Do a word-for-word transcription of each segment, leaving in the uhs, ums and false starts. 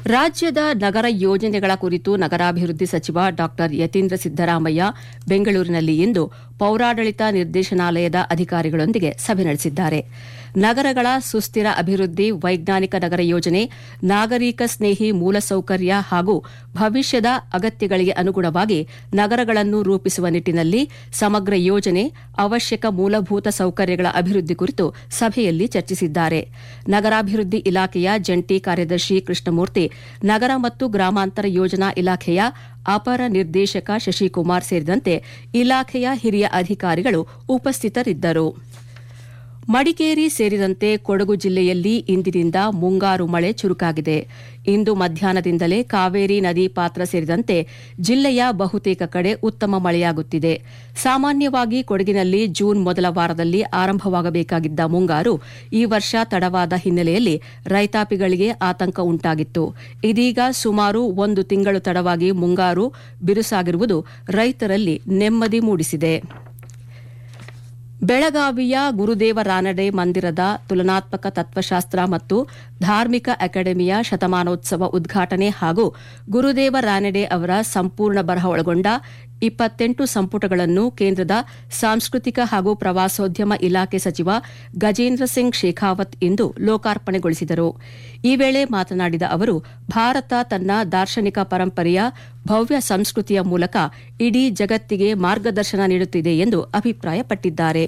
ರಾಜ್ಯದ ನಗರ ಯೋಜನೆಗಳ ಕುರಿತು ನಗರಾಭಿವೃದ್ಧಿ ಸಚಿವ ಡಾ ಯತೀಂದ್ರ ಸಿದ್ದರಾಮಯ್ಯ ಬೆಂಗಳೂರಿನಲ್ಲಿ ಇಂದು ಪೌರಾಡಳಿತ ನಿರ್ದೇಶನಾಲಯದ ಅಧಿಕಾರಿಗಳೊಂದಿಗೆ ಸಭೆ ನಡೆಸಿದ್ದಾರೆ. ನಗರಗಳ ಸುಸ್ಥಿರ ಅಭಿವೃದ್ಧಿ, ವೈಜ್ಞಾನಿಕ ನಗರ ಯೋಜನೆ, ನಾಗರಿಕ ಸ್ನೇಹಿ ಮೂಲಸೌಕರ್ಯ ಹಾಗೂ ಭವಿಷ್ಯದ ಅಗತ್ಯಗಳಿಗೆ ಅನುಗುಣವಾಗಿ ನಗರಗಳನ್ನು ರೂಪಿಸುವ ನಿಟ್ಟಿನಲ್ಲಿ ಸಮಗ್ರ ಯೋಜನೆ, ಅವಶ್ಯಕ ಮೂಲಭೂತ ಸೌಕರ್ಯಗಳ ಅಭಿವೃದ್ಧಿ ಕುರಿತು ಸಭೆಯಲ್ಲಿ ಚರ್ಚಿಸಿದ್ದಾರೆ. ನಗರಾಭಿವೃದ್ಧಿ ಇಲಾಖೆಯ ಜಂಟಿ ಕಾರ್ಯದರ್ಶಿ ಕೃಷ್ಣಮೂರ್ತಿ, ನಗರ ಮತ್ತು ಗ್ರಾಮಾಂತರ ಯೋಜನಾ ಇಲಾಖೆಯ ಅಪರ ನಿರ್ದೇಶಕ ಶಶಿಕುಮಾರ್ ಸೇರಿದಂತೆ ಇಲಾಖೆಯ ಹಿರಿಯ ಅಧಿಕಾರಿಗಳು ಉಪಸ್ಥಿತರಿದ್ದರು. ಮಡಿಕೇರಿ ಸೇರಿದಂತೆ ಕೊಡಗು ಜಿಲ್ಲೆಯಲ್ಲಿ ಇಂದಿನಿಂದ ಮುಂಗಾರು ಮಳೆ ಚುರುಕಾಗಿದೆ. ಇಂದು ಮಧ್ಯಾಹ್ನದಿಂದಲೇ ಕಾವೇರಿ ನದಿ ಪಾತ್ರ ಸೇರಿದಂತೆ ಜಿಲ್ಲೆಯ ಬಹುತೇಕ ಕಡೆ ಉತ್ತಮ ಮಳೆಯಾಗುತ್ತಿದೆ. ಸಾಮಾನ್ಯವಾಗಿ ಕೊಡಗಿನಲ್ಲಿ ಜೂನ್ ಮೊದಲ ವಾರದಲ್ಲಿ ಆರಂಭವಾಗಬೇಕಾಗಿದ್ದ ಮುಂಗಾರು ಈ ವರ್ಷ ತಡವಾದ ಹಿನ್ನೆಲೆಯಲ್ಲಿ ರೈತಾಪಿಗಳಿಗೆ ಆತಂಕ ಉಂಟಾಗಿತ್ತು. ಇದೀಗ ಸುಮಾರು ಒಂದು ತಿಂಗಳು ತಡವಾಗಿ ಮುಂಗಾರು ಬಿರುಸಾಗಿರುವುದು ರೈತರಲ್ಲಿ ನೆಮ್ಮದಿ ಮೂಡಿಸಿದೆ. ಬೆಳಗಾವಿಯ ಗುರುದೇವ ರಾನಡೆ ಮಂದಿರದ ತುಲನಾತ್ಮಕ ತತ್ವಶಾಸ್ತ್ರ ಮತ್ತು ಧಾರ್ಮಿಕ ಅಕಾಡೆಮಿಯ ಶತಮಾನೋತ್ಸವ ಉದ್ಘಾಟನೆ ಹಾಗೂ ಗುರುದೇವ ರಾನಡೆ ಅವರ ಸಂಪೂರ್ಣ ಬರಹ ಒಳಗೊಂಡ ಇಪ್ಪತ್ತೆಂಟು ಸಂಪುಟಗಳನ್ನು ಕೇಂದ್ರದ ಸಾಂಸ್ಕೃತಿಕ ಹಾಗೂ ಪ್ರವಾಸೋದ್ಯಮ ಇಲಾಖೆ ಸಚಿವ ಗಜೇಂದ್ರ ಸಿಂಗ್ ಶೇಖಾವತ್ ಇಂದು ಲೋಕಾರ್ಪಣೆಗೊಳಿಸಿದರು. ಈ ವೇಳೆ ಮಾತನಾಡಿದ ಅವರು, ಭಾರತ ತನ್ನ ದಾರ್ಶನಿಕ ಪರಂಪರೆಯ ಭವ್ಯ ಸಂಸ್ಕೃತಿಯ ಮೂಲಕ ಇಡೀ ಜಗತ್ತಿಗೆ ಮಾರ್ಗದರ್ಶನ ನೀಡುತ್ತಿದೆ ಎಂದು ಅಭಿಪ್ರಾಯಪಟ್ಟಿದ್ದಾರೆ.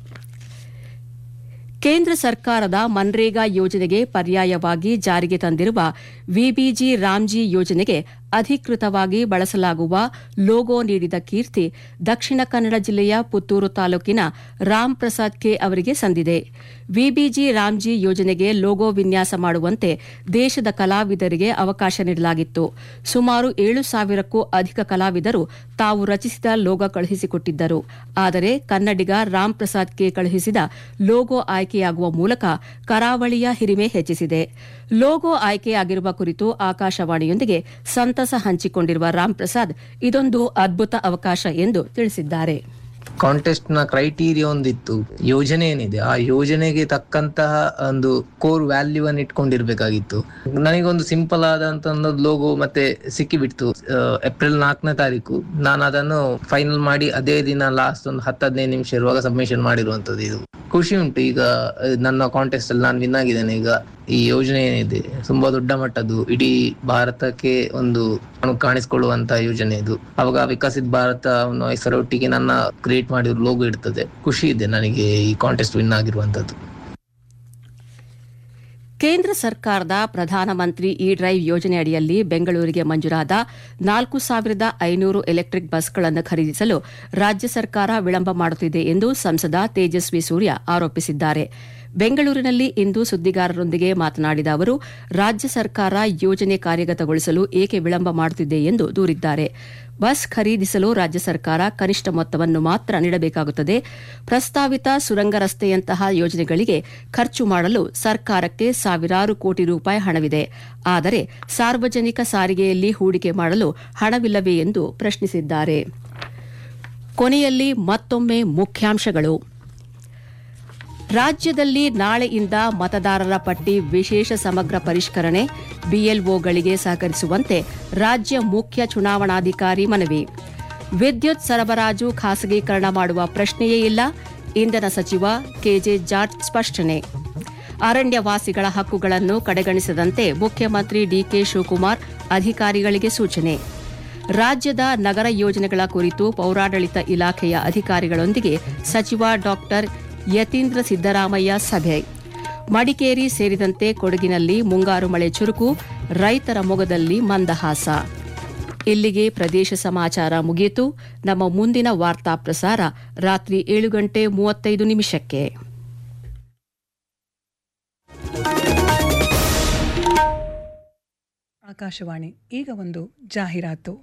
ಕೇಂದ್ರ ಸರ್ಕಾರದ ಮನ್ರೇಗಾ ಯೋಜನೆಗೆ ಪರ್ಯಾಯವಾಗಿ ಜಾರಿಗೆ ತಂದಿರುವ ವಿಬಿಜಿ ರಾಮ್ಜಿ ಯೋಜನೆಗೆ ಅಧಿಕೃತವಾಗಿ ಬಳಸಲಾಗುವ ಲೋಗೋ ನೀಡಿದ ಕೀರ್ತಿ ದಕ್ಷಿಣ ಕನ್ನಡ ಜಿಲ್ಲೆಯ ಪುತ್ತೂರು ತಾಲೂಕಿನ ರಾಮ್ ಪ್ರಸಾದ್ ಕೆ ಅವರಿಗೆ ಸಂದಿದೆ. ವಿಬಿಜಿ ರಾಮ್ಜಿ ಯೋಜನೆಗೆ ಲೋಗೋ ವಿನ್ಯಾಸ ಮಾಡುವಂತೆ ದೇಶದ ಕಲಾವಿದರಿಗೆ ಅವಕಾಶ ನೀಡಲಾಗಿತ್ತು. ಸುಮಾರು ಏಳು ಸಾವಿರಕ್ಕೂ ಅಧಿಕ ಕಲಾವಿದರು ತಾವು ರಚಿಸಿದ ಲೋಗೋ ಕಳುಹಿಸಿಕೊಟ್ಟಿದ್ದರು. ಆದರೆ ಕನ್ನಡಿಗ ರಾಮ್ ಪ್ರಸಾದ್ ಕೆ ಕಳುಹಿಸಿದ ಲೋಗೋ ಆಯ್ಕೆಯಾಗುವ ಮೂಲಕ ಕರಾವಳಿಯ ಹಿರಿಮೆ ಹೆಚ್ಚಿಸಿದೆ. ಲೋಗೋ ಆಯ್ಕೆಯಾಗಿರುವ ಕುರಿತು ಆಕಾಶವಾಣಿಯೊಂದಿಗೆ ಸಂತಸ ಹಂಚಿಕೊಂಡಿರುವ ರಾಮ್ ಪ್ರಸಾದ್, ಇದೊಂದು ಅದ್ಭುತ ಅವಕಾಶ ಎಂದು ತಿಳಿಸಿದ್ದಾರೆ. ಕಾಂಟೆಸ್ಟ್ ನ ಕ್ರೈಟೀರಿಯಾ ಒಂದಿತ್ತು, ಯೋಜನೆ ಏನಿದೆ ಆ ಯೋಜನೆಗೆ ತಕ್ಕಂತಹ ಒಂದು ಕೋರ್ ವ್ಯಾಲ್ಯೂ ಅನ್ನು ಇಟ್ಕೊಂಡಿರ್ಬೇಕಾಗಿತ್ತು. ನನಗೊಂದು ಸಿಂಪಲ್ ಆದಂತ ಒಂದು ಲೋಗೋ ಮತ್ತೆ ಸಿಕ್ಕಿಬಿಡ್ತು. ಏಪ್ರಿಲ್ ನಾಲ್ಕನೇ ತಾರೀಕು ನಾನು ಅದನ್ನು ಫೈನಲ್ ಮಾಡಿ ಅದೇ ದಿನ ಲಾಸ್ಟ್ ಒಂದು ಹತ್ತು ಹದಿನೈದು ನಿಮಿಷ ಇರುವಾಗ ಸಬ್ಮಿಷನ್ ಮಾಡಿರುವಂತದ್ದು. ಇದು ಖುಷಿ ಉಂಟು. ಈಗ ನನ್ನ ಕಾಂಟೆಸ್ಟ್ ಅಲ್ಲಿ ನಾನು ವಿನ್ ಆಗಿದ್ದೇನೆ. ಈಗ ಈ ಯೋಜನೆ ಏನಿದೆ ತುಂಬಾ ದೊಡ್ಡ ಮಟ್ಟದ್ದು, ಇಡೀ ಭಾರತಕ್ಕೆ ಒಂದು ಕಾಣಿಸಿಕೊಳ್ಳುವಂತ ಯೋಜನೆ ಇದು. ಅವಾಗ ವಿಕಸಿತ ಭಾರತ ಹೆಸರೊಟ್ಟಿಗೆ ನನ್ನ ಕ್ರಿಯೇಟ್ ಮಾಡಿರೋ ಲೋಗೋ ಇರ್ತದೆ. ಖುಷಿ ಇದೆ ನನಗೆ ಈ ಕಾಂಟೆಸ್ಟ್ ವಿನ್ ಆಗಿರುವಂತದ್ದು. ಕೇಂದ್ರ ಸರ್ಕಾರದ ಪ್ರಧಾನಮಂತ್ರಿ ಇ ಡ್ರೈವ್ ಯೋಜನೆ ಅಡಿಯಲ್ಲಿ ಬೆಂಗಳೂರಿಗೆ ಮಂಜೂರಾದ ನಾಲ್ಕು ಸಾವಿರದ ಐನೂರು ಎಲೆಕ್ಟ್ರಿಕ್ ಬಸ್ಗಳನ್ನು ಖರೀದಿಸಲು ರಾಜ್ಯ ಸರ್ಕಾರ ವಿಳಂಬ ಮಾಡುತ್ತಿದೆ ಎಂದು ಸಂಸದ ತೇಜಸ್ವಿ ಸೂರ್ಯ ಆರೋಪಿಸಿದ್ದಾರೆ. ಬೆಂಗಳೂರಿನಲ್ಲಿ ಇಂದು ಸುದ್ದಿಗಾರರೊಂದಿಗೆ ಮಾತನಾಡಿದ ಅವರು, ರಾಜ್ಯ ಸರ್ಕಾರ ಯೋಜನೆ ಕಾರ್ಯಗತಗೊಳಿಸಲು ಏಕೆ ವಿಳಂಬ ಮಾಡುತ್ತಿದೆ ಎಂದು ದೂರಿದ್ದಾರೆ. ಬಸ್ ಖರೀದಿಸಲು ರಾಜ್ಯ ಸರ್ಕಾರ ಕನಿಷ್ಠ ಮೊತ್ತವನ್ನು ಮಾತ್ರ ನೀಡಬೇಕಾಗುತ್ತದೆ. ಪ್ರಸ್ತಾವಿತ ಸುರಂಗ ರಸ್ತೆಯಂತಹ ಯೋಜನೆಗಳಿಗೆ ಖರ್ಚು ಮಾಡಲು ಸರ್ಕಾರಕ್ಕೆ ಸಾವಿರಾರು ಕೋಟಿ ರೂಪಾಯಿ ಹಣವಿದೆ. ಆದರೆ ಸಾರ್ವಜನಿಕ ಸಾರಿಗೆಯಲ್ಲಿ ಹೂಡಿಕೆ ಮಾಡಲು ಹಣವಿಲ್ಲವೇ ಎಂದು ಪ್ರಶ್ನಿಸಿದ್ದಾರೆ. ಕೊನೆಯಲ್ಲಿ ಮತ್ತೊಮ್ಮೆ ಮುಖ್ಯಾಂಶಗಳು. ರಾಜ್ಯದಲ್ಲಿ ನಾಳೆಯಿಂದ ಮತದಾರರ ಪಟ್ಟಿ ವಿಶೇಷ ಸಮಗ್ರ ಪರಿಷ್ಕರಣೆ, ಬಿಎಲ್ಒಗಳಿಗೆ ಸಹಕರಿಸುವಂತೆ ರಾಜ್ಯ ಮುಖ್ಯ ಚುನಾವಣಾಧಿಕಾರಿ ಮನವಿ. ವಿದ್ಯುತ್ ಸರಬರಾಜು ಖಾಸಗೀಕರಣ ಮಾಡುವ ಪ್ರಶ್ನೆಯೇ ಇಲ್ಲ, ಇಂಧನ ಸಚಿವ ಕೆಜೆ ಜಾರ್ಜ್ ಸ್ಪಷ್ಟನೆ. ಅರಣ್ಯವಾಸಿಗಳ ಹಕ್ಕುಗಳನ್ನು ಕಡೆಗಣಿಸದಂತೆ ಮುಖ್ಯಮಂತ್ರಿ ಡಿಕೆ ಶಿವಕುಮಾರ್ ಅಧಿಕಾರಿಗಳಿಗೆ ಸೂಚನೆ. ರಾಜ್ಯದ ನಗರ ಯೋಜನೆಗಳ ಕುರಿತು ಪೌರಾಡಳಿತ ಇಲಾಖೆಯ ಅಧಿಕಾರಿಗಳೊಂದಿಗೆ ಸಚಿವ ಡಾ ಯತೀಂದ್ರ ಸಿದ್ದರಾಮಯ್ಯ ಸಭೆ. ಮಡಿಕೇರಿ ಸೇರಿದಂತೆ ಕೊಡಗಿನಲ್ಲಿ ಮುಂಗಾರು ಮಳೆ ಚುರುಕು, ರೈತರ ಮೊಗದಲ್ಲಿ ಮಂದಹಾಸ. ಇಲ್ಲಿಗೆ ಪ್ರದೇಶ ಸಮಾಚಾರ ಮುಗಿಯಿತು. ನಮ್ಮ ಮುಂದಿನ ವಾರ್ತಾ ಪ್ರಸಾರ ರಾತ್ರಿ ಏಳು ಗಂಟೆ ಮೂವತ್ತೈದು ನಿಮಿಷಕ್ಕೆ. ಆಕಾಶವಾಣಿ. ಈಗ ಒಂದು ಜಾಹೀರಾತು.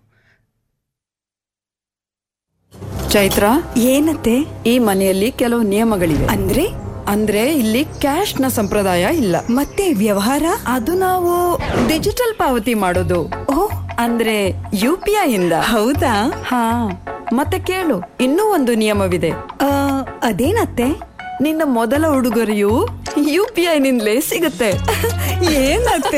ಚೈತ್ರ, ಏನತ್ತೆ? ಈ ಮನೆಯಲ್ಲಿ ಕೆಲವು ನಿಯಮಗಳಿವೆ. ಅಂದ್ರೆ ಅಂದ್ರೆ ಇಲ್ಲಿ ಕ್ಯಾಶ್ ನ ಸಂಪ್ರದಾಯ ಇಲ್ಲ. ಮತ್ತೆ ವ್ಯವಹಾರ? ಅದು ನಾವು ಡಿಜಿಟಲ್ ಪಾವತಿ ಮಾಡೋದು. ಓ, ಅಂದ್ರೆ ಯು ಪಿ ಐ ಇಂದ. ಹೌದಾ? ಹಾ, ಮತ್ತೆ ಕೇಳು, ಇನ್ನೂ ಒಂದು ನಿಯಮವಿದೆ. ಅದೇನತ್ತೆ? ನಿನ್ನ ಮೊದಲ ಉಡುಗೊರೆಯು ಯು ಪಿ ಐ ನಿಂದಲೇ ಸಿಗುತ್ತೆ. ಏನತ್ತೆ?